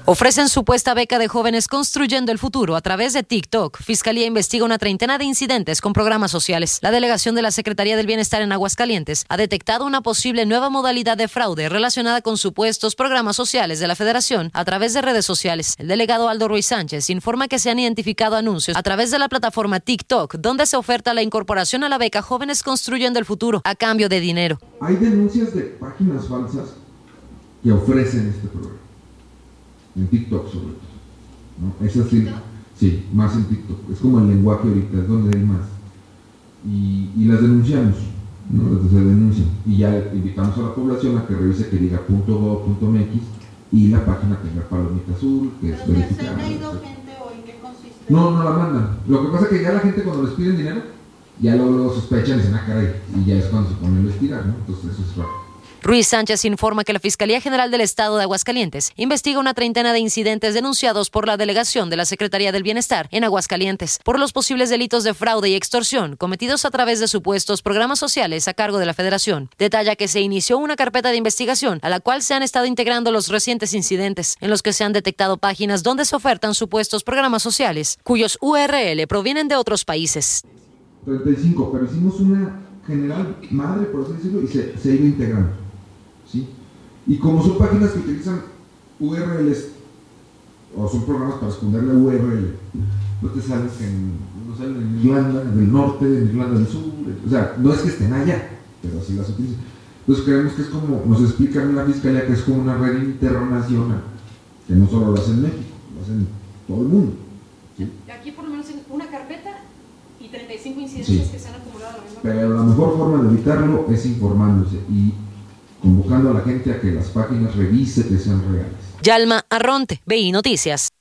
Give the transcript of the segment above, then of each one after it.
Ofrecen supuesta beca de jóvenes construyendo el futuro a través de TikTok. Fiscalía investiga una treintena de incidentes con programas sociales. La delegación de la Secretaría del Bienestar en Aguascalientes ha detectado una posible nueva modalidad de fraude relacionada con supuestos programas sociales de la Federación a través de redes sociales. El delegado Aldo Ruiz Sánchez informa que se han identificado anuncios a través de la plataforma TikTok, donde se oferta la incorporación a la beca Jóvenes Construyendo el Futuro a cambio de dinero. Hay denuncias de páginas falsas que ofrecen este programa. En TikTok sobre todo, ¿no? Es así, sí, más en TikTok. Es como el lenguaje ahorita, es donde hay más. Y las denunciamos, ¿no? Las denuncian. Y ya invitamos a la población a que revise que diga .gov.mx y la página tenga palomita azul, que es verificada. ¿Ha ido gente hoy? ¿Qué consiste? No la mandan. Lo que pasa es que ya la gente cuando les piden dinero, ya luego sospechan y dicen, caray, y ya es cuando se ponen a investigar, ¿no? Entonces eso es raro. Ruiz Sánchez informa que la Fiscalía General del Estado de Aguascalientes investiga una treintena de incidentes denunciados por la delegación de la Secretaría del Bienestar en Aguascalientes por los posibles delitos de fraude y extorsión cometidos a través de supuestos programas sociales a cargo de la Federación. Detalla que se inició una carpeta de investigación a la cual se han estado integrando los recientes incidentes en los que se han detectado páginas donde se ofertan supuestos programas sociales cuyos URL provienen de otros países. 35, pero hicimos una general madre, por así decirlo, y se iba integrando. ¿Sí? Y como son páginas que utilizan URLs o son programas para esconder la URL, no te salen en Irlanda del Norte, en Irlanda del Sur, o sea, no es que estén allá, pero así las utilizan. Entonces creemos que es como, nos explican en la Fiscalía que es como una red internacional, que no solo lo hace en México, lo hace en todo el mundo. ¿Sí? Aquí por lo menos en una carpeta y 35 incidencias que se han acumulado a la misma. Pero la mejor forma de evitarlo es informándose y convocando a la gente a que las páginas revise que sean reales. Yalma Arronte, BI Noticias.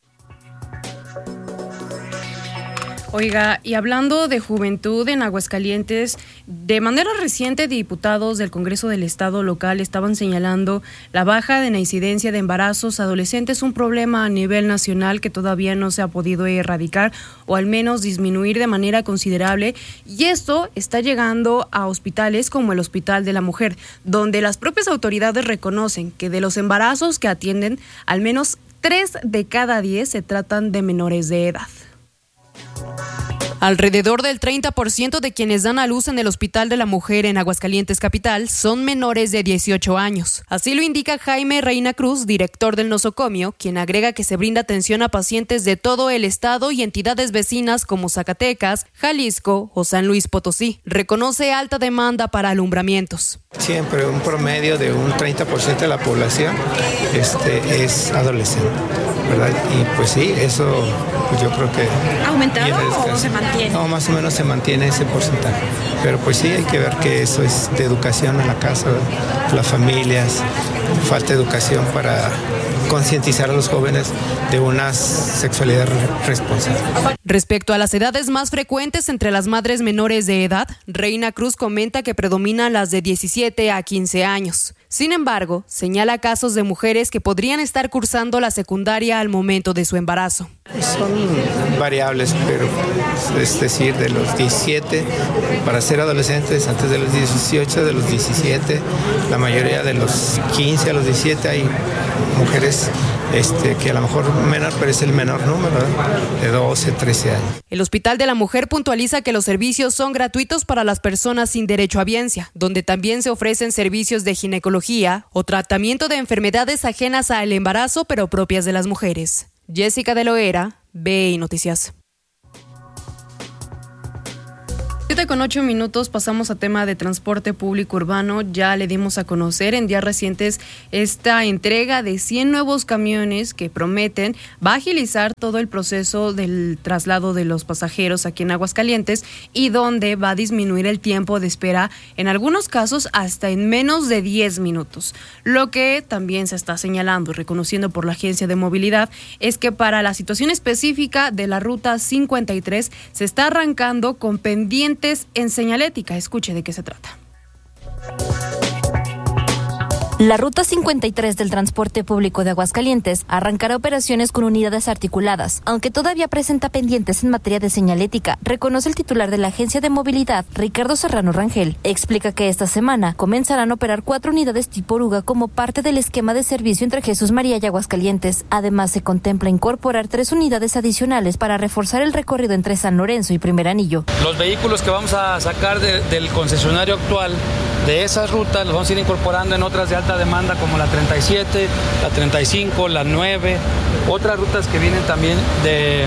Oiga, y hablando de juventud en Aguascalientes, de manera reciente diputados del Congreso del Estado local estaban señalando la baja de la incidencia de embarazos adolescentes, un problema a nivel nacional que todavía no se ha podido erradicar o al menos disminuir de manera considerable, y esto está llegando a hospitales como el Hospital de la Mujer, donde las propias autoridades reconocen que de los embarazos que atienden, al menos 3 de cada 10 se tratan de menores de edad. Alrededor del 30% de quienes dan a luz en el Hospital de la Mujer en Aguascalientes Capital son menores de 18 años. Así lo indica Jaime Reina Cruz, director del nosocomio, quien agrega que se brinda atención a pacientes de todo el estado y entidades vecinas como Zacatecas, Jalisco o San Luis Potosí. Reconoce alta demanda para alumbramientos. Siempre un promedio de un 30% de la población es adolescente, ¿verdad? Y pues sí, eso pues yo creo que... ¿Ha aumentado o se mantiene? No, más o menos se mantiene ese porcentaje. Pero pues sí, hay que ver que eso es de educación en la casa, las familias, falta educación para concientizar a los jóvenes de una sexualidad responsable. Respecto a las edades más frecuentes entre las madres menores de edad, Reina Cruz comenta que predominan las de 17 a 15 años. Sin embargo, señala casos de mujeres que podrían estar cursando la secundaria al momento de su embarazo. Son variables, pero es decir, de los 17 para ser adolescentes, antes de los 18, de los 17, la mayoría de los 15 a los 17 hay mujeres que a lo mejor menor, pero es el menor número, de 12, 13 años. El Hospital de la Mujer puntualiza que los servicios son gratuitos para las personas sin derecho a biencia, donde también se ofrecen servicios de ginecología o tratamiento de enfermedades ajenas al embarazo, pero propias de las mujeres. Jessica de Loera, BI Noticias. 7:08, pasamos a tema de transporte público urbano. Ya le dimos a conocer en días recientes esta entrega de 100 nuevos camiones que prometen va a agilizar todo el proceso del traslado de los pasajeros aquí en Aguascalientes y donde va a disminuir el tiempo de espera, en algunos casos hasta en menos de 10 minutos. Lo que también se está señalando y reconociendo por la Agencia de Movilidad es que para la situación específica de la Ruta 53 se está arrancando con pendientes en señalética. Escuche de qué se trata. La Ruta 53 del transporte público de Aguascalientes arrancará operaciones con unidades articuladas, aunque todavía presenta pendientes en materia de señalética, reconoce el titular de la Agencia de Movilidad, Ricardo Serrano Rangel. Explica que esta semana comenzarán a operar 4 unidades tipo oruga como parte del esquema de servicio entre Jesús María y Aguascalientes. Además, se contempla incorporar 3 unidades adicionales para reforzar el recorrido entre San Lorenzo y Primer Anillo. Los vehículos que vamos a sacar del concesionario actual de esas rutas los vamos a ir incorporando en otras de alta demanda como la 37, la 35, la 9, otras rutas que vienen también de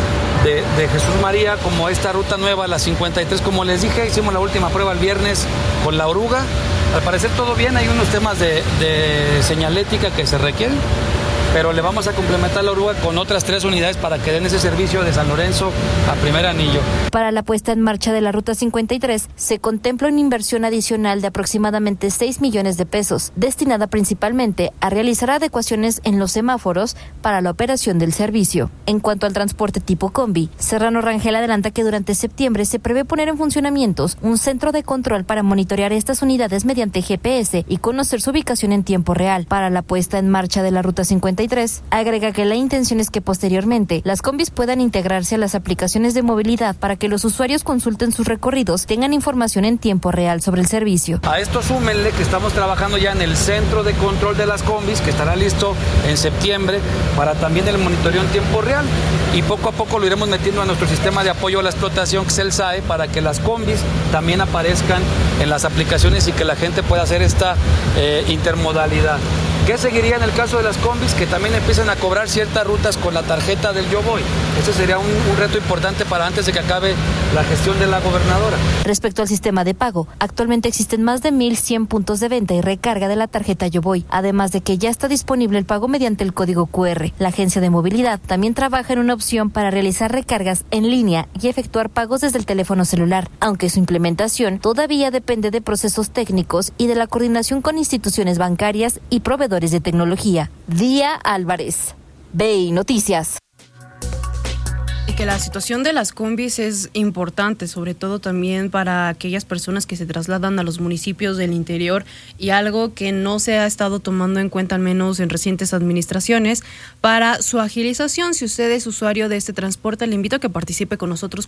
Jesús María, como esta ruta nueva, la 53. Como les dije, hicimos la última prueba el viernes con la oruga. Al parecer todo bien, hay unos temas de señalética que se requieren, pero le vamos a complementar la oruga con otras 3 unidades para que den ese servicio de San Lorenzo a Primer Anillo. Para la puesta en marcha de la Ruta 53, se contempla una inversión adicional de aproximadamente 6 millones de pesos, destinada principalmente a realizar adecuaciones en los semáforos para la operación del servicio. En cuanto al transporte tipo combi, Serrano Rangel adelanta que durante septiembre se prevé poner en funcionamiento un centro de control para monitorear estas unidades mediante GPS y conocer su ubicación en tiempo real. Para la puesta en marcha de la Ruta 53, agrega que la intención es que posteriormente las combis puedan integrarse a las aplicaciones de movilidad para que los usuarios consulten sus recorridos, tengan información en tiempo real sobre el servicio. A esto súmenle que estamos trabajando ya en el centro de control de las combis, que estará listo en septiembre para también el monitoreo en tiempo real, y poco a poco lo iremos metiendo a nuestro sistema de apoyo a la explotación, que es el SAE, para que las combis también aparezcan en las aplicaciones y que la gente pueda hacer esta intermodalidad. ¿Qué seguiría en el caso de las combis? Que también empiezan a cobrar ciertas rutas con la tarjeta del Yo Voy. Ese sería un reto importante para antes de que acabe la gestión de la gobernadora. Respecto al sistema de pago, actualmente existen más de 1,100 puntos de venta y recarga de la tarjeta Yo Voy, además de que ya está disponible el pago mediante el código QR. La Agencia de Movilidad también trabaja en una opción para realizar recargas en línea y efectuar pagos desde el teléfono celular, aunque su implementación todavía depende de procesos técnicos y de la coordinación con instituciones bancarias y proveedores de tecnología. Día Álvarez, BI Noticias. Y que la situación de las combis es importante, sobre todo también para aquellas personas que se trasladan a los municipios del interior, y algo que no se ha estado tomando en cuenta, al menos en recientes administraciones, para su agilización. Si usted es usuario de este transporte, le invito a que participe con nosotros,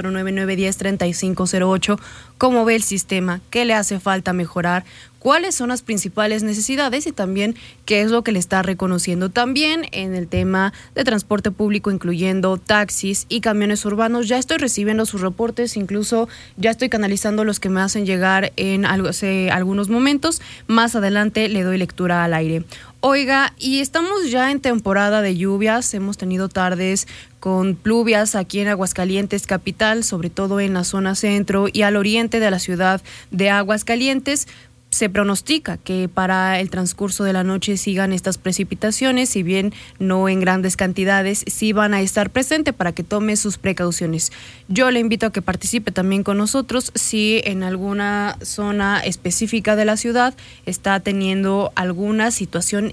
449-910-3508. ¿Cómo ve el sistema? ¿Qué le hace falta mejorar? ¿Cuáles son las principales necesidades y también qué es lo que le está reconociendo? También en el tema de transporte público, incluyendo taxis y camiones urbanos, ya estoy recibiendo sus reportes, incluso ya estoy canalizando los que me hacen llegar en hace algunos momentos. Más adelante le doy lectura al aire. Oiga, y estamos ya en temporada de lluvias, hemos tenido tardes con pluvias aquí en Aguascalientes capital, sobre todo en la zona centro y al oriente de la ciudad de Aguascalientes. Se pronostica que para el transcurso de la noche sigan estas precipitaciones, si bien no en grandes cantidades, sí van a estar presentes para que tome sus precauciones. Yo le invito a que participe también con nosotros si en alguna zona específica de la ciudad está teniendo alguna situación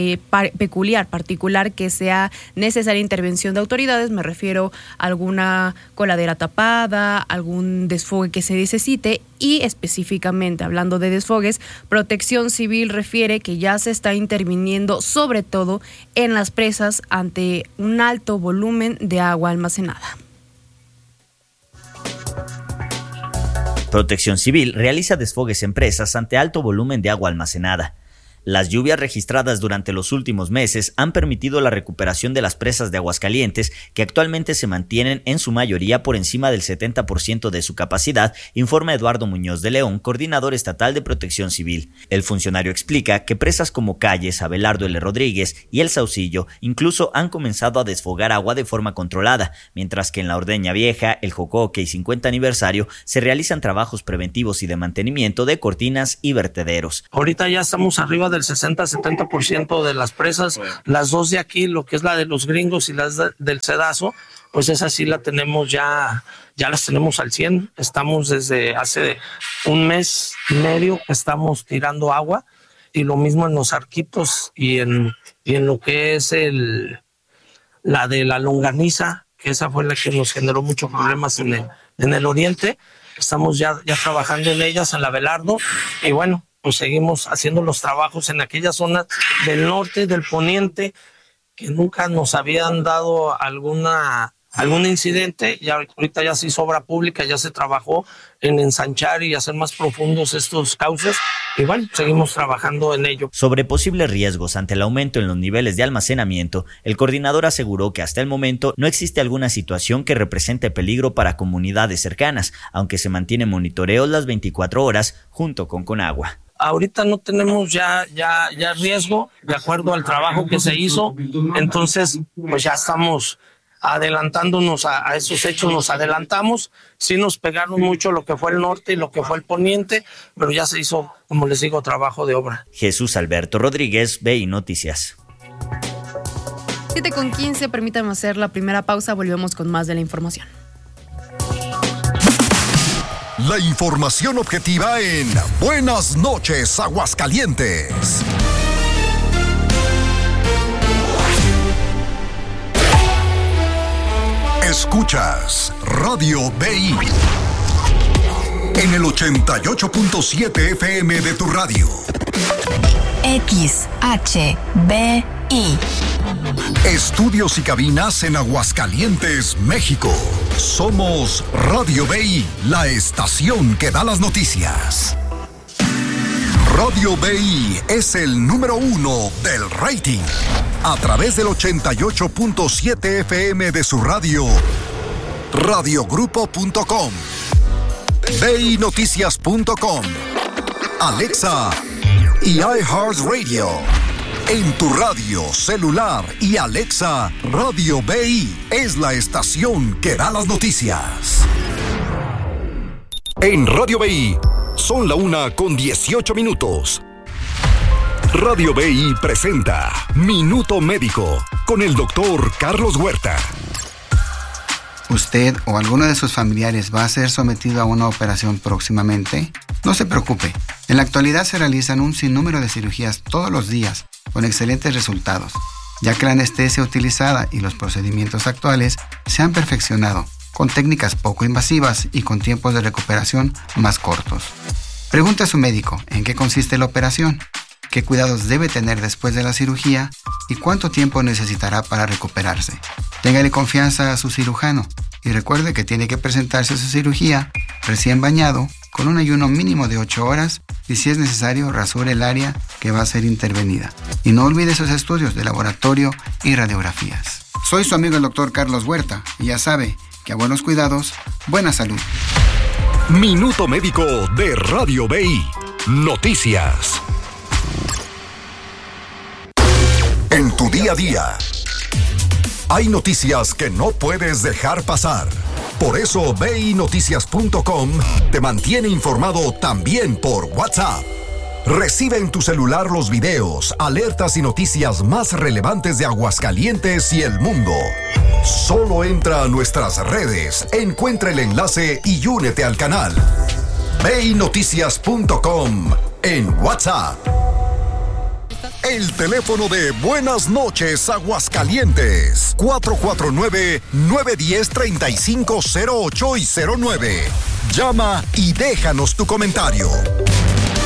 particular que sea necesaria intervención de autoridades. Me refiero a alguna coladera tapada, algún desfogue que se necesite, y específicamente hablando de desfogues, Protección Civil refiere que ya se está interviniendo sobre todo en las presas ante un alto volumen de agua almacenada. Protección Civil realiza desfogues en presas ante alto volumen de agua almacenada. Las lluvias registradas durante los últimos meses han permitido la recuperación de las presas de Aguascalientes, que actualmente se mantienen en su mayoría por encima del 70% de su capacidad, informa Eduardo Muñoz de León, coordinador estatal de Protección Civil. El funcionario explica que presas como Calles, Abelardo L. Rodríguez y El Saucillo incluso han comenzado a desfogar agua de forma controlada, mientras que en la Ordeña Vieja, El Jocoque y 50 aniversario se realizan trabajos preventivos y de mantenimiento de cortinas y vertederos. Ahorita ya estamos arriba del 60-70% de las presas, las dos de aquí, lo que es la de los Gringos y las del Cedazo, pues esa sí la tenemos ya las tenemos al 100. Estamos desde hace un mes y medio, estamos tirando agua, y lo mismo en los Arquitos y en lo que es la de la Longaniza, que esa fue la que nos generó muchos problemas en el oriente. Estamos ya trabajando en ellas, en la Abelardo, y bueno, pues seguimos haciendo los trabajos en aquellas zonas del norte, del poniente, que nunca nos habían dado algún incidente. Ya ahorita ya se hizo obra pública, ya se trabajó en ensanchar y hacer más profundos estos cauces, y bueno, seguimos trabajando en ello. Sobre posibles riesgos ante el aumento en los niveles de almacenamiento, el coordinador aseguró que hasta el momento no existe alguna situación que represente peligro para comunidades cercanas, aunque se mantiene monitoreo las 24 horas junto con Conagua. Ahorita no tenemos ya riesgo, de acuerdo al trabajo que se hizo, entonces pues ya estamos adelantándonos a esos hechos, nos adelantamos. Sí nos pegaron mucho lo que fue el norte y lo que fue el poniente, pero ya se hizo, como les digo, trabajo de obra. Jesús Alberto Rodríguez, BI Noticias. 7:15, permítanme hacer la primera pausa, volvemos con más de la información. La información objetiva en Buenas noches, Aguascalientes. Escuchas Radio BI en el 88.7 FM de tu radio. XHBI. Estudios y cabinas en Aguascalientes, México. Somos Radio BI, la estación que da las noticias. Radio BI es el número 1 del rating. A través del 88.7 FM de su radio, radiogrupo.com, BInoticias.com, Alexa y iHeartRadio. En tu radio, celular y Alexa, Radio BI es la estación que da las noticias. En Radio BI son la 1:18. Radio BI presenta Minuto Médico con el doctor Carlos Huerta. ¿Usted o alguno de sus familiares va a ser sometido a una operación próximamente? No se preocupe. En la actualidad se realizan un sinnúmero de cirugías todos los días con excelentes resultados, ya que la anestesia utilizada y los procedimientos actuales se han perfeccionado con técnicas poco invasivas y con tiempos de recuperación más cortos. Pregunte a su médico en qué consiste la operación, qué cuidados debe tener después de la cirugía y cuánto tiempo necesitará para recuperarse. Téngale confianza a su cirujano y recuerde que tiene que presentarse a su cirugía recién bañado, con un ayuno mínimo de 8 horas y, si es necesario, rasure el área que va a ser intervenida. Y no olvide sus estudios de laboratorio y radiografías. Soy su amigo el doctor Carlos Huerta y ya sabe que a buenos cuidados, buena salud. Minuto Médico de Radio BI. Noticias. En tu día a día, hay noticias que no puedes dejar pasar. Por eso BInoticias.com te mantiene informado también por WhatsApp. Recibe en tu celular los videos, alertas y noticias más relevantes de Aguascalientes y el mundo. Solo entra a nuestras redes, encuentra el enlace y únete al canal. BInoticias.com en WhatsApp. El teléfono de Buenas noches, Aguascalientes. 449-910-3508 y 09. Llama y déjanos tu comentario.